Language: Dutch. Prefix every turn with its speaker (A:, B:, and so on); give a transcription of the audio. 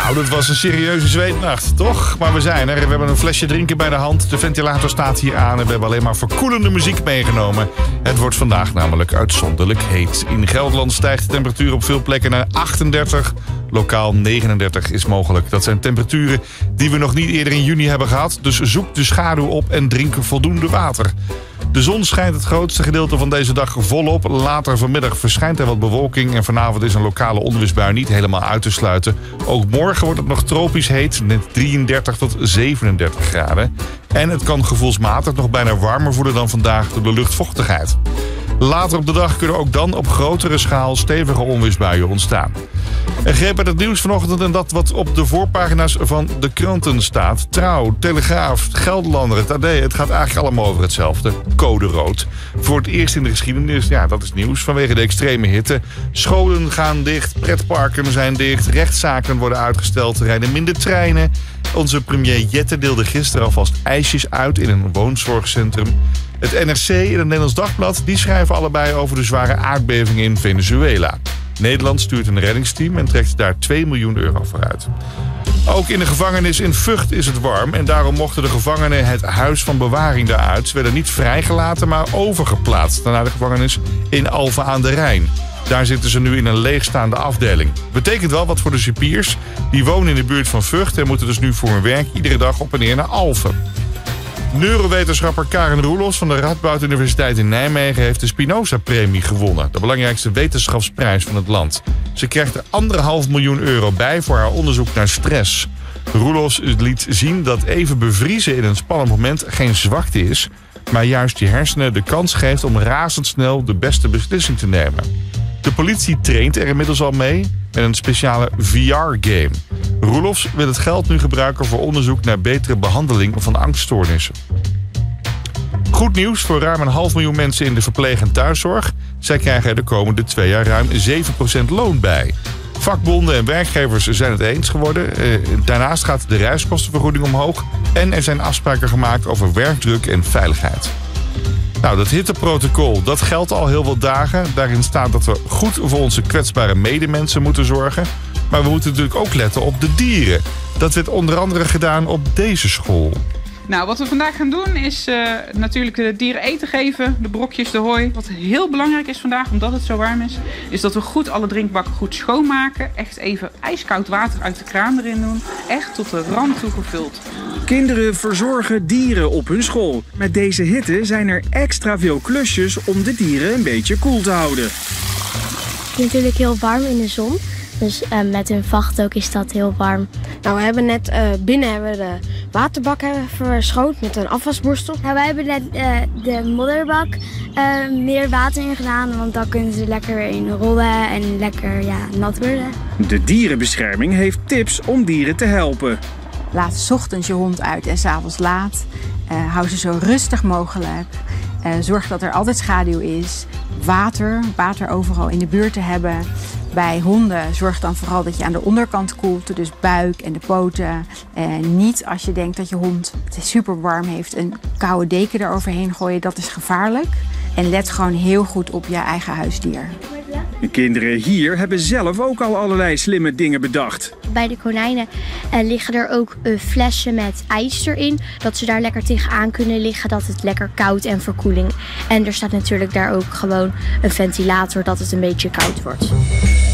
A: Nou, dat was een serieuze zweetnacht, toch? Maar we zijn er. We hebben een flesje drinken bij de hand. De ventilator staat hier aan en we hebben alleen maar verkoelende muziek meegenomen. Het wordt vandaag namelijk uitzonderlijk heet. In Gelderland stijgt de temperatuur op veel plekken naar 38. Lokaal 39 is mogelijk. Dat zijn temperaturen die we nog niet eerder in juni hebben gehad. Dus zoek de schaduw op en drink voldoende water. De zon schijnt het grootste gedeelte van deze dag volop. Later vanmiddag verschijnt er wat bewolking en vanavond is een lokale onweersbui niet helemaal uit te sluiten. Ook morgen wordt het nog tropisch heet, met 33 tot 37 graden. En het kan gevoelsmatig nog bijna warmer voelen dan vandaag door de luchtvochtigheid. Later op de dag kunnen ook dan op grotere schaal stevige onweersbuien ontstaan. Een greep uit het nieuws vanochtend en dat wat op de voorpagina's van de kranten staat. Trouw, Telegraaf, Gelderlander, het AD. Het gaat eigenlijk allemaal over hetzelfde. Code rood. Voor het eerst in de geschiedenis, ja, dat is nieuws, vanwege de extreme hitte. Scholen gaan dicht, pretparken zijn dicht, rechtszaken worden uitgesteld, er rijden minder treinen. Onze premier Jette deelde gisteren alvast ijsjes uit in een woonzorgcentrum. Het NRC en het Nederlands Dagblad die schrijven allebei over de zware aardbeving in Venezuela. Nederland stuurt een reddingsteam en trekt daar 2 miljoen euro voor uit. Ook in de gevangenis in Vught is het warm en daarom mochten de gevangenen het huis van bewaring daaruit. Ze werden niet vrijgelaten, maar overgeplaatst naar de gevangenis in Alphen aan de Rijn. Daar zitten ze nu in een leegstaande afdeling. Betekent wel wat voor de cipiers. Die wonen in de buurt van Vught en moeten dus nu voor hun werk iedere dag op en neer naar Alphen. Neurowetenschapper Karen Roelofs van de Radboud Universiteit in Nijmegen heeft de Spinoza-premie gewonnen. De belangrijkste wetenschapsprijs van het land. Ze krijgt er 1,5 miljoen euro bij voor haar onderzoek naar stress. Roelofs liet zien dat even bevriezen in een spannend moment geen zwakte is, maar juist je hersenen de kans geeft om razendsnel de beste beslissing te nemen. De politie traint er inmiddels al mee met een speciale VR-game. Roelofs wil het geld nu gebruiken voor onderzoek naar betere behandeling van angststoornissen. Goed nieuws voor ruim 1,5 miljoen mensen in de verpleeg- en thuiszorg. Zij krijgen er de komende 2 jaar ruim 7% loon bij. Vakbonden en werkgevers zijn het eens geworden. Daarnaast gaat de reiskostenvergoeding omhoog. En er zijn afspraken gemaakt over werkdruk en veiligheid. Nou, dat hitteprotocol, dat geldt al heel wat dagen. Daarin staat dat we goed voor onze kwetsbare medemensen moeten zorgen. Maar we moeten natuurlijk ook letten op de dieren. Dat werd onder andere gedaan op deze school.
B: Nou, wat we vandaag gaan doen is natuurlijk de dieren eten geven, de brokjes, de hooi. Wat heel belangrijk is vandaag, omdat het zo warm is dat we goed alle drinkbakken goed schoonmaken. Echt even ijskoud water uit de kraan erin doen. Echt tot de rand toe gevuld.
C: Kinderen verzorgen dieren op hun school. Met deze hitte zijn er extra veel klusjes om de dieren een beetje koel te houden.
D: Het is natuurlijk heel warm in de zon. Dus met hun vacht ook is dat heel warm.
E: Nou, we hebben net binnen de waterbak verschoond met een afwasborstel.
D: Nou, wij hebben net de modderbak meer water in gedaan, want dan kunnen ze lekker in rollen en lekker nat worden.
C: De dierenbescherming heeft tips om dieren te helpen.
F: Laat 's ochtends je hond uit en 's avonds laat. Hou ze zo rustig mogelijk. Zorg dat er altijd schaduw is. Water overal in de buurt te hebben. Bij honden zorg dan vooral dat je aan de onderkant koelt, dus buik en de poten. Niet als je denkt dat je hond het super warm heeft een koude deken eroverheen gooien, dat is gevaarlijk. En let gewoon heel goed op je eigen huisdier.
C: De kinderen hier hebben zelf ook al allerlei slimme dingen bedacht.
D: Bij de konijnen liggen er ook flessen met ijs erin. Dat ze daar lekker tegenaan kunnen liggen, dat het lekker koud en verkoeling. En er staat natuurlijk daar ook gewoon een ventilator dat het een beetje koud wordt.